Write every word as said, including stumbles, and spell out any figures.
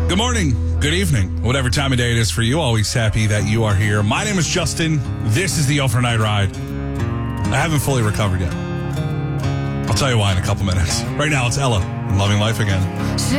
Good morning, good evening, whatever time of day it is for you. Always happy that you are here. My name is Justin. This is the Overnight Ride. I haven't fully recovered yet. I'll tell you why in a couple minutes. Right now, it's Ella, Loving Life Again.